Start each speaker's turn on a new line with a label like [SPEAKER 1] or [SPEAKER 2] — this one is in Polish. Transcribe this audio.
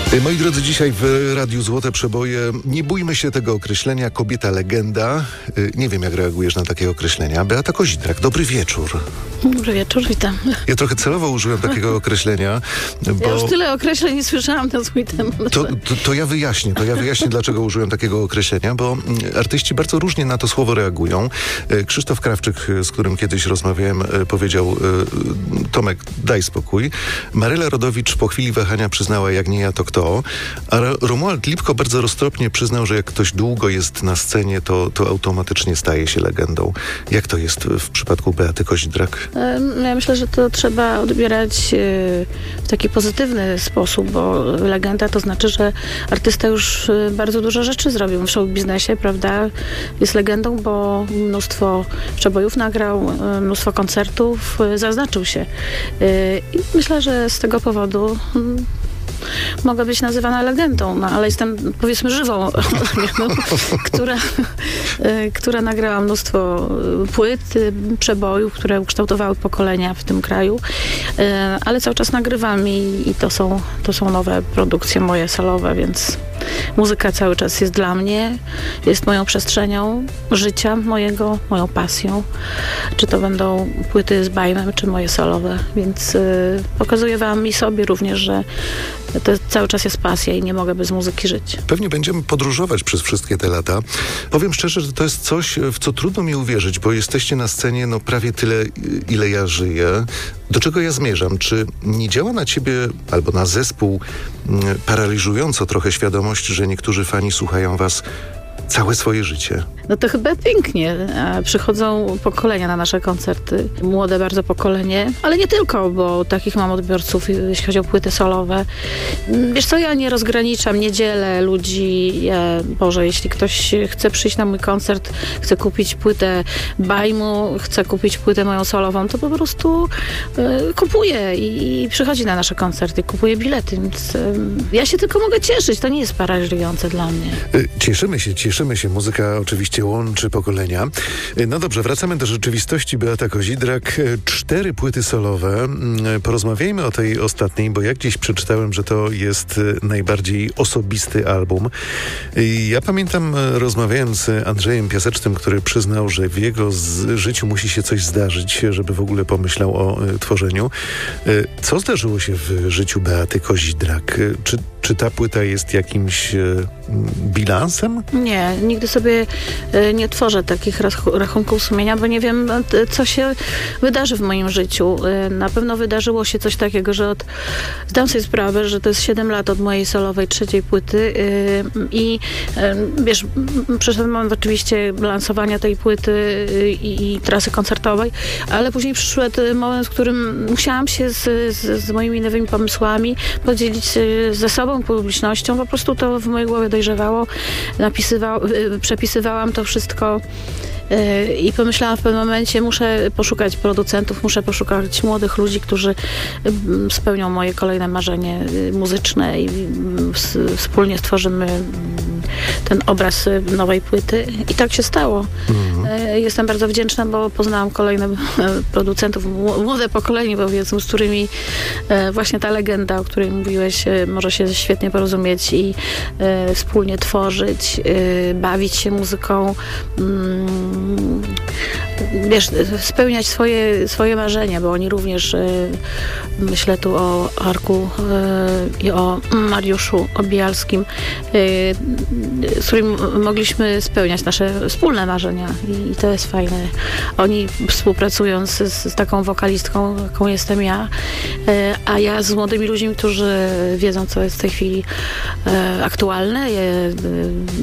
[SPEAKER 1] Moi drodzy, dzisiaj w Radiu Złote Przeboje nie bójmy się tego określenia kobieta legenda. Nie wiem, jak reagujesz na takie określenia. Beata Kozidrak, dobry wieczór.
[SPEAKER 2] Dobry wieczór, witam.
[SPEAKER 1] Ja trochę celowo użyłem takiego określenia, bo...
[SPEAKER 2] Ja już tyle określeń nie słyszałam na swój temat.
[SPEAKER 1] To ja wyjaśnię, dlaczego użyłem takiego określenia, bo artyści bardzo różnie na to słowo reagują. Krzysztof Krawczyk, z którym kiedyś rozmawiałem, powiedział: Tomek, daj spokój. Maryla Rodowicz po chwili wahania przyznała: jak nie ja, to kto? A Romuald Lipko bardzo roztropnie przyznał, że jak ktoś długo jest na scenie, to automatycznie staje się legendą. Jak to jest w przypadku Beaty Kozidrak?
[SPEAKER 2] Ja myślę, że to trzeba odbierać w taki pozytywny sposób, bo legenda to znaczy, że artysta już bardzo dużo rzeczy zrobił w show biznesie, prawda? Jest legendą, bo mnóstwo przebojów nagrał, mnóstwo koncertów, zaznaczył się. I myślę, że z tego powodu mogę być nazywana legendą, no, ale jestem, powiedzmy, żywą legendą, która nagrała mnóstwo płyt, przebojów, które ukształtowały pokolenia w tym kraju, ale cały czas nagrywam i to są nowe produkcje moje solowe, więc muzyka cały czas jest dla mnie, jest moją przestrzenią życia mojego, moją pasją. Czy to będą płyty z Bajmem, czy moje solowe, więc pokazuję wam i sobie również, że to cały czas jest pasja i nie mogę bez muzyki żyć.
[SPEAKER 1] Pewnie będziemy podróżować przez wszystkie te lata. Powiem szczerze, że to jest coś, w co trudno mi uwierzyć, bo jesteście na scenie prawie tyle, ile ja żyję. Do czego ja zmierzam? Czy nie działa na ciebie albo na zespół paraliżująco trochę świadomość, że niektórzy fani słuchają was całe swoje życie?
[SPEAKER 2] No to chyba pięknie. Przychodzą pokolenia na nasze koncerty. Młode bardzo pokolenie, ale nie tylko, bo takich mam odbiorców, jeśli chodzi o płyty solowe. Wiesz co, ja nie rozgraniczam, nie dzielę ludzi. Boże, jeśli ktoś chce przyjść na mój koncert, chce kupić płytę Bajmu, chce kupić płytę moją solową, to po prostu kupuje i przychodzi na nasze koncerty, kupuje bilety. Więc ja się tylko mogę cieszyć. To nie jest paraliżujące dla mnie.
[SPEAKER 1] Cieszymy się. Muzyka oczywiście łączy pokolenia. No dobrze, wracamy do rzeczywistości. Beata Kozidrak, 4 płyty solowe. Porozmawiajmy o tej ostatniej, bo jak gdzieś przeczytałem, że to jest najbardziej osobisty album. Ja pamiętam, rozmawiałem z Andrzejem Piasecznym, który przyznał, że w jego życiu musi się coś zdarzyć, żeby w ogóle pomyślał o tworzeniu. Co zdarzyło się w życiu Beaty Kozidrak? Czy ta płyta jest jakimś bilansem?
[SPEAKER 2] Nie, nigdy sobie nie tworzę takich rachunków sumienia, bo nie wiem, co się wydarzy w moim życiu. Na pewno wydarzyło się coś takiego, że zdam sobie sprawę, że to jest 7 lat od mojej solowej 3. płyty i wiesz, przeszedłem moment oczywiście lansowania tej płyty i trasy koncertowej, ale później przyszedł moment, w którym musiałam się z moimi nowymi pomysłami podzielić ze sobą, publicznością. Po prostu to w mojej głowie dojrzewało. Przepisywałam to wszystko i pomyślałam w pewnym momencie, muszę poszukać producentów, muszę poszukać młodych ludzi, którzy spełnią moje kolejne marzenie muzyczne i wspólnie stworzymy ten obraz nowej płyty. I tak się stało. Jestem bardzo wdzięczna, bo poznałam kolejnych producentów, młode pokolenie, powiedzmy, z którymi właśnie ta legenda, o której mówiłeś, może się świetnie porozumieć i wspólnie tworzyć, bawić się muzyką, wiesz, spełniać swoje marzenia, bo oni również, myślę tu o Arku i o Mariuszu Obijalskim, z którym mogliśmy spełniać nasze wspólne marzenia i to jest fajne. Oni współpracując z taką wokalistką, jaką jestem ja, a ja z młodymi ludźmi, którzy wiedzą, co jest w tej chwili aktualne,